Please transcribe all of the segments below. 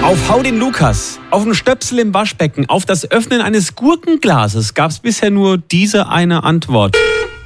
Auf Hau den Lukas, auf einen Stöpsel im Waschbecken, auf das Öffnen eines Gurkenglases gab es bisher nur diese eine Antwort.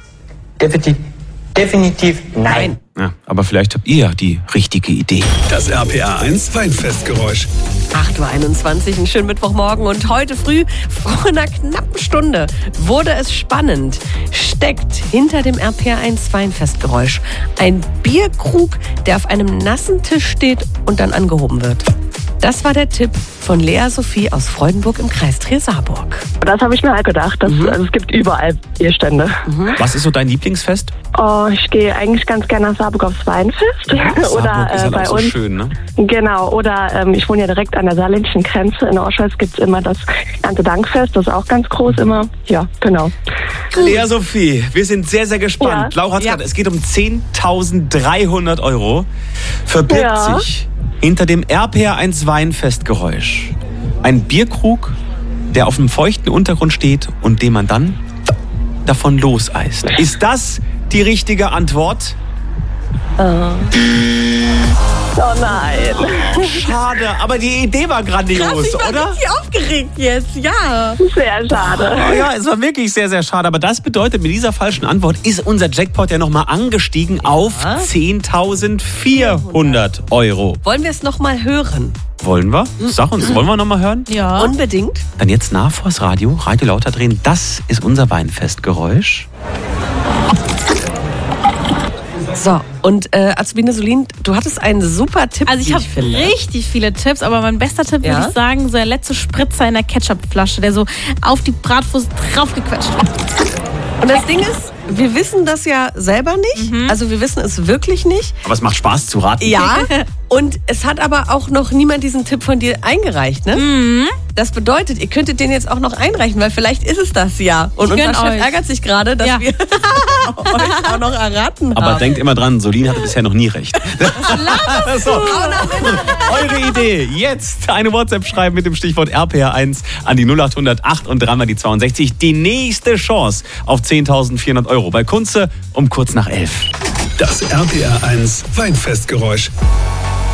Definitiv nein. Ja, aber vielleicht habt ihr ja die richtige Idee. Das RPA1 Weinfestgeräusch. 8.21 Uhr, einen schönen Mittwochmorgen. Und heute früh, vor einer knappen Stunde, wurde es spannend. Steckt hinter dem RPA1 Weinfestgeräusch ein Bierkrug, der auf einem nassen Tisch steht und dann angehoben wird. Das war der Tipp von Lea Sophie aus Freudenburg im Kreis Trier-Saarburg. Das habe ich mir halt gedacht. Also es gibt überall Bierstände. Was ist so dein Lieblingsfest? Oh, ich gehe eigentlich ganz gerne nach Saarburg aufs Weinfest. Saarburg ist halt bei auch so uns. schön, ne? Genau. Oder ich wohne ja direkt an der saarländischen Grenze. In Orscholz gibt es immer das Erntedankfest. Das ist auch ganz groß immer. Ja, genau. Lea Sophie, wir sind sehr, sehr gespannt. Ja. Laura hat's gesagt, es geht um 10.300 € verbirgt sich hinter dem RPA1 Weinfestgeräusch ein Bierkrug, der auf einem feuchten Untergrund steht und den man dann davon loseist. Ist das die richtige Antwort? Oh nein. Schade, aber die Idee war grandios, Ich war oder? richtig aufgeregt jetzt, ja. Sehr schade. Oh ja, es war wirklich sehr, sehr schade. Aber das bedeutet, mit dieser falschen Antwort ist unser Jackpot ja nochmal angestiegen auf 10.400 €. Wollen wir es nochmal hören? Wollen wir? Sag uns, wollen wir nochmal hören? Ja. Unbedingt. Dann jetzt nah vors Radio lauter drehen. Das ist unser Weinfestgeräusch. So, und Azubine Solin, du hattest einen super Tipp, Also ich habe finde. richtig viele Tipps, aber mein bester Tipp würde ich sagen, so der letzte Spritzer in der Ketchupflasche, der so auf die Bratwurst draufgequetscht wird. Und das Ding ist, wir wissen das ja selber nicht. Also wir wissen es wirklich nicht. Aber es macht Spaß zu raten. Ja. Und es hat aber auch noch niemand diesen Tipp von dir eingereicht, ne? Das bedeutet, ihr könntet den jetzt auch noch einreichen, weil vielleicht ist es das ja. Und unser Chef ärgert sich gerade, dass wir euch auch noch erraten haben. Aber denkt immer dran, Solin hatte bisher noch nie recht. So, eure Idee. Jetzt eine WhatsApp schreiben mit dem Stichwort RPA1 an die 0800 8 und dreimal die 62. Die nächste Chance auf 10.400 € bei Kunze um kurz nach 11. Das RPA1 Weinfestgeräusch.